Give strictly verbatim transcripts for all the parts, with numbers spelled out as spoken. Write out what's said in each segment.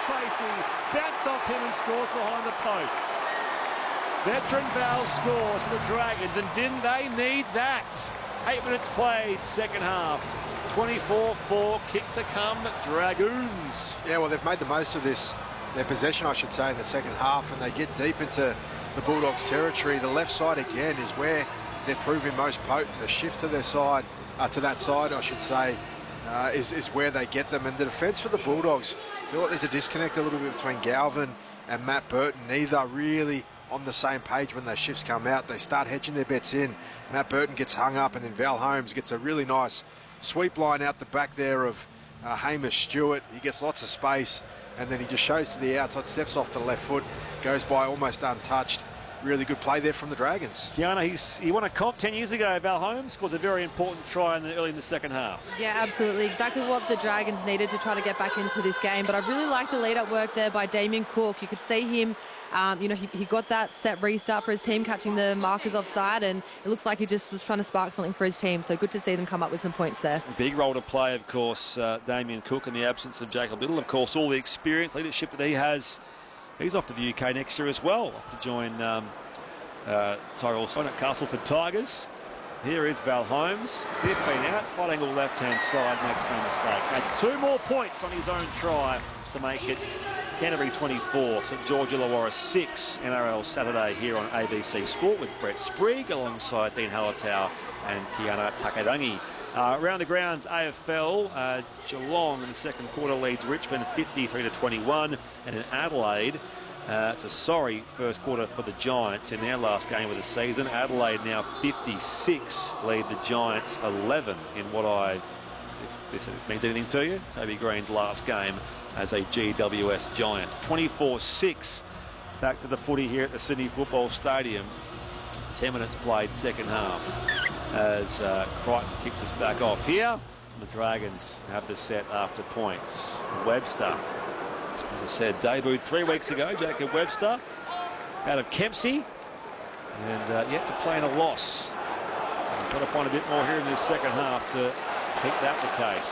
Tracy. Bounced off him and scores behind the posts. Veteran Val scores for the Dragons, and didn't they need that? Eight minutes played, second half. twenty-four four, kick to come, Dragoons. Yeah, well, they've made the most of this, their possession, I should say, in the second half, and they get deep into the Bulldogs' territory. The left side, again, is where they're proving most potent. The shift to their side, uh, to that side, I should say, uh, is, is where they get them. And the defence for the Bulldogs, I feel like there's a disconnect a little bit between Galvin and Matt Burton. Neither really on the same page when those shifts come out. They start hedging their bets in. Matt Burton gets hung up, and then Val Holmes gets a really nice sweep line out the back there of uh, Hamish Stewart. He gets lots of space, and then he just shows to the outside, steps off the left foot, goes by almost untouched. Really good play there from the Dragons. Kiana, he's, he won a comp ten years ago. Val Holmes scores a very important try in the, early in the second half. Yeah, absolutely. Exactly what the Dragons needed to try to get back into this game. But I really like the lead-up work there by Damien Cook. You could see him, um, you know, he, he got that set restart for his team, catching the markers offside, and it looks like he just was trying to spark something for his team. So good to see them come up with some points there. Big role to play, of course, uh, Damien Cook in the absence of Jacob Little. Of course, all the experience, leadership that he has. He's off to the U K next year as well, off to join Um, Uh, Tyrell Sloan at Castleford Tigers. Here is Val Holmes, fifteen out, slight angle left-hand side, makes no mistake. Adds two more points on his own try to make it Canterbury twenty-four, St George Illawarra six. N R L Saturday here on A B C Sport with Brett Sprigg alongside Dean Hallertau and Kiana Takarangi. Uh, around the grounds, A F L, uh, Geelong in the second quarter leads Richmond fifty-three to twenty-one, and in Adelaide, Uh, it's a sorry first quarter for the Giants in their last game of the season. Adelaide now fifty-six, lead the Giants eleven in what I, if this means anything to you, Toby Green's last game as a G W S Giant. twenty-four six, back to the footy here at the Sydney Football Stadium. ten minutes played, second half, as uh, Crichton kicks us back off here. The Dragons have the set after points. Webster, as I said, debuted three weeks ago, Jacob Webster, out of Kempsey, and uh, yet to play in a loss. We've got to find a bit more here in this second half to keep that the case.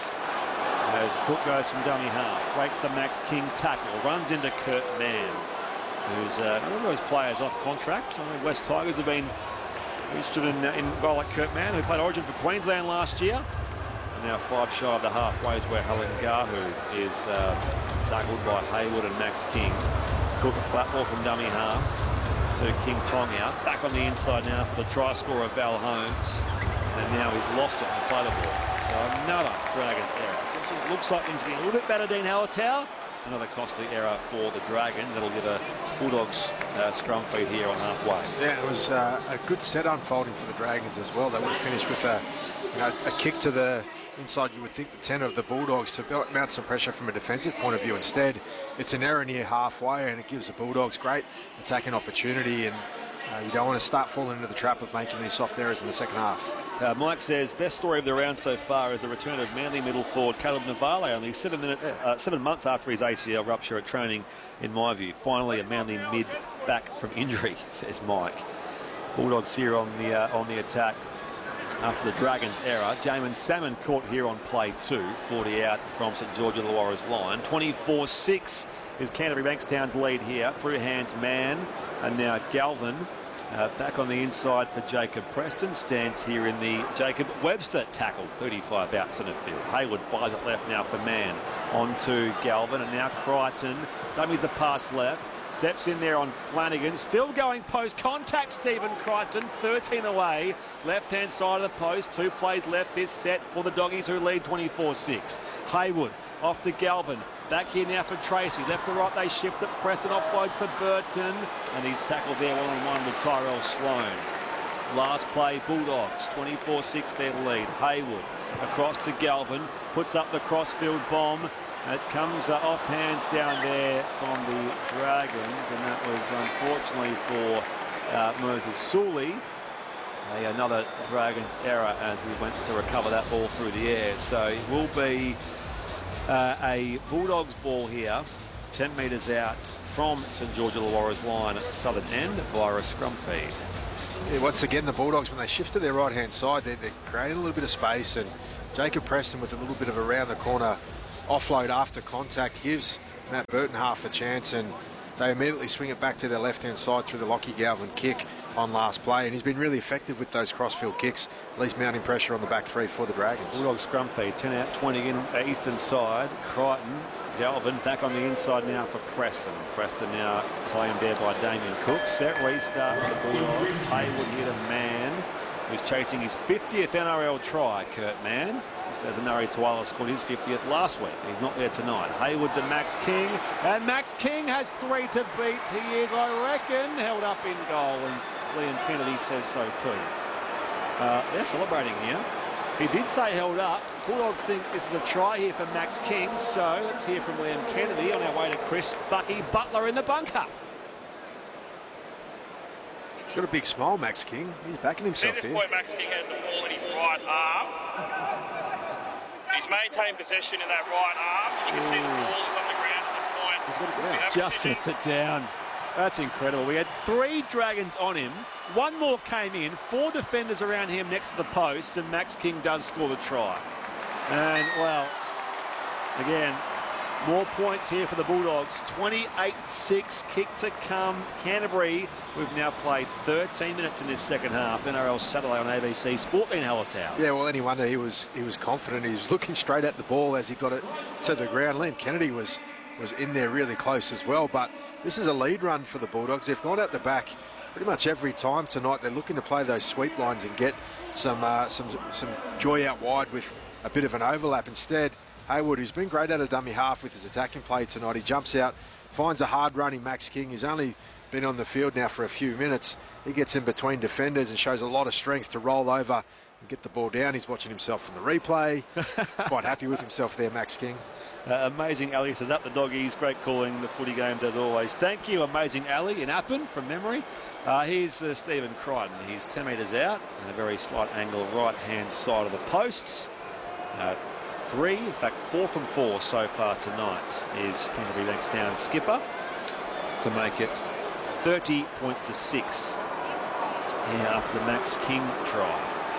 As Cook goes from dummy half, breaks the Max King tackle, runs into Kurt Mann, who's uh, one of those players off contract. I know West Tigers have been interested in, uh, in a guy like Kurt Mann, who played Origin for Queensland last year. Now five shy of the halfway is where Helen Gahu is uh, tackled by Hayward and Max King. Cook a flat ball from dummy half to King Tong out. Back on the inside now for the try scorer Val Holmes. And now he's lost it and played the ball. So another Dragons error. So it looks like things are getting a little bit better, Dean Hallertau. Another costly error for the Dragons. That'll give a Bulldogs uh, scrum feed here on halfway. Yeah, it was uh, a good set unfolding for the Dragons as well. They would have finished with a, you know, a kick to the inside, you would think, the ten of the Bulldogs to mount some pressure from a defensive point of view. Instead, it's an error near halfway, and it gives the Bulldogs great attacking opportunity, and uh, you don't want to start falling into the trap of making these soft errors in the second half. Uh, Mike says, best story of the round so far is the return of Manly middle forward Caleb Navale, only seven minutes, yeah. uh, seven months after his A C L rupture at training, in my view. Finally, a Manly mid back from injury, says Mike. Bulldogs here on the, uh, on the attack after the Dragons error. Jamin Salmon caught here on play two, forty out from St George Illawarra's line. twenty-four six is Canterbury Bankstown's lead here. Through hands, Mann, and now Galvin. Uh, back on the inside for Jacob Preston. Stands here in the Jacob Webster tackle. thirty-five out centre field. Hayward fires it left now for Mann. On to Galvin, and now Crichton. Dummies the pass left. Steps in there on Flanagan, still going post contact. Stephen Crichton, thirteen away, left-hand side of the post. Two plays left this set for the Doggies, who lead twenty-four six. Hayward off to Galvin, back here now for Tracy. Left to right they shift it. Preston offloads for Burton, and he's tackled there one-on-one with Tyrell Sloan. Last play, Bulldogs, twenty-four six their lead. Hayward across to Galvin, puts up the crossfield bomb. It comes uh, off hands down there from the Dragons, and that was unfortunately for uh, Moses Sully. Uh, another Dragons error as he went to recover that ball through the air. So it will be uh, a Bulldogs ball here, ten metres out from St George Illawarra's line at the southern end via a scrum feed. Yeah, once again, the Bulldogs, when they shift to their right-hand side, they're, they're creating a little bit of space, and Jacob Preston with a little bit of a round-the-corner offload after contact gives Matt Burton half a chance, and they immediately swing it back to their left-hand side through the Lockie Galvin kick on last play, and he's been really effective with those crossfield kicks, at least mounting pressure on the back three for the Dragons. Bulldog scrum feed, ten out, twenty in, eastern side. Crichton, Galvin back on the inside now for Preston. Preston now claimed there by Damien Cook. Set restart for the Bulldogs. Haywood here to Mann, who's chasing his fiftieth N R L try, Kurt Mann. Just as Anari Tuala scored his fiftieth last week. He's not there tonight. Haywood to Max King, and Max King has three to beat. He is, I reckon, held up in goal, and Liam Kennedy says so too. Uh, they're celebrating here. He did say held up. Bulldogs think this is a try here for Max King, so let's hear from Liam Kennedy on our way to Chris Bucky Butler in the bunker. He's got a big smile, Max King. He's backing himself here. At this here. point, Max King has the ball in his right arm. He's maintained possession in that right arm. You can Ooh. see the ball is on the ground at this point. He's got it down. Just gets it down. That's incredible. We had three Dragons on him. One more came in. Four defenders around him next to the post, and Max King does score the try. And, well, again, more points here for the Bulldogs. twenty-eight six, kick to come. Canterbury, we've now played thirteen minutes in this second half. N R L Saturday on A B C Sport in Hallertau. Yeah, well, any wonder he was he was confident. He was looking straight at the ball as he got it to the ground. Liam Kennedy was was in there really close as well. But this is a lead run for the Bulldogs. They've gone out the back pretty much every time tonight. They're looking to play those sweep lines and get some uh, some some joy out wide with a bit of an overlap. Instead, Haywood, who's been great at a dummy half with his attacking play tonight, he jumps out, finds a hard-running Max King, who's only been on the field now for a few minutes. He gets in between defenders and shows a lot of strength to roll over and get the ball down. He's watching himself from the replay. He's quite happy with himself there, Max King. Uh, amazing Ali says, up the doggies, great calling the footy games as always. Thank you, Amazing Ali in Appin from memory. Uh, here's uh, Stephen Crichton. He's ten metres out and a very slight angle right-hand side of the posts. Uh, three, in fact, four from four so far tonight is Canterbury Bankstown skipper to make it thirty points to six here after the Max King try.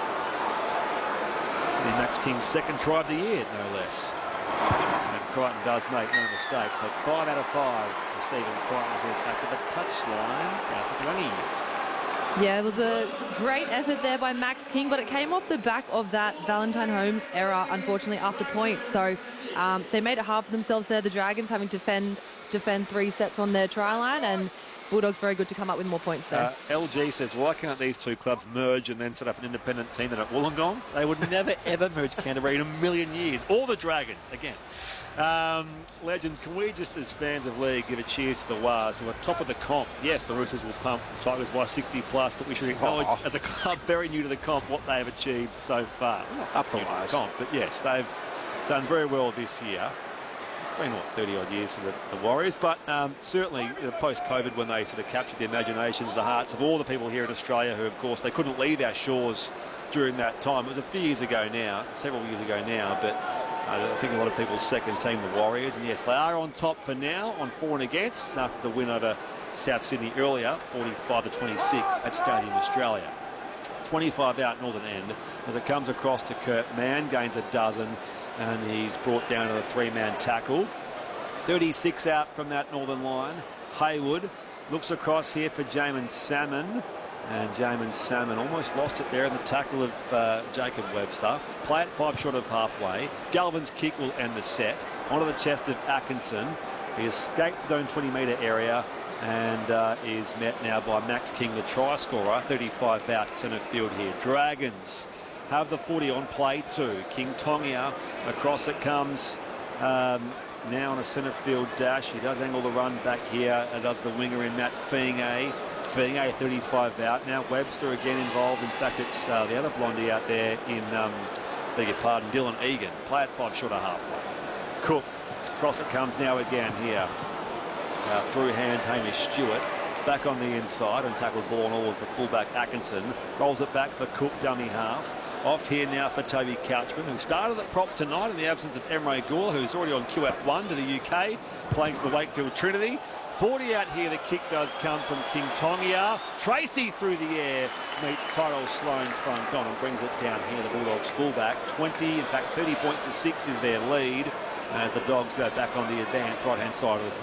It's the Max King's second try of the year, no less. And Crichton does make no mistake, so five out of five for Stephen Crichton here back at the touchline out to twenty. Yeah, it was a great effort there by Max King, but it came off the back of that Valentine Holmes error, unfortunately, after points. So um, they made it hard for themselves there, the Dragons, having to defend, defend three sets on their try line, and Bulldogs very good to come up with more points there. Uh, L G says, why can't these two clubs merge and then set up an independent team at Wollongong? They would never, ever merge Canterbury in a million years. Or the Dragons, again. Um, legends, can we just, as fans of league, give a cheers to the Wars, who are top of the comp? Yes, the Roosters will pump the Tigers by sixty plus, but we should acknowledge, oh. as a club very new to the comp, what they have achieved so far. Not up the Wars, comp, but yes, they've done very well this year. It's been, what, thirty odd years for the, the Warriors, but um, certainly uh, post-COVID, when they sort of captured the imaginations, the hearts of all the people here in Australia who, of course, they couldn't leave our shores during that time. It was a few years ago now, several years ago now, but uh, I think a lot of people's second team, the Warriors, and yes, they are on top for now on for and against after the win over South Sydney earlier, forty-five to twenty-six at Stadium Australia. twenty-five out Northern End as it comes across to Kurt Mann, gains a dozen, and he's brought down to the three-man tackle. thirty-six out from that Northern line. Haywood looks across here for Jamin Salmon, and Jamin Salmon almost lost it there in the tackle of uh, Jacob Webster. Play it five short of halfway. Galvin's kick will end the set. Onto the chest of Atkinson. He escaped his own twenty metre area and uh, is met now by Max King, the try scorer. thirty-five out centre field here. Dragons have the footy on play two. King Tongia, across it comes um, now on a centre field dash. He does angle the run back here and does the winger in Matt Fienge. Fienge thirty-five out. Now Webster again involved. In fact, it's uh, the other blondie out there in, um, beg your pardon, Dylan Egan. Play it five short of halfway. Cook, across it comes now again here. Uh, through hands, Hamish Stewart. Back on the inside and tackled ball and all was the fullback Atkinson. Rolls it back for Cook, dummy half. Off here now for Toby Couchman, who started at prop tonight in the absence of Emre Gula, who's already on Q F one to the U K, playing for the Wakefield Trinity. forty out here, the kick does come from King Tongia. Tracy through the air meets Tyrell Sloan front on and brings it down here, the Bulldogs fullback. twenty, in fact thirty points to six is their lead. as the Dogs go back on the advanced right-hand side of the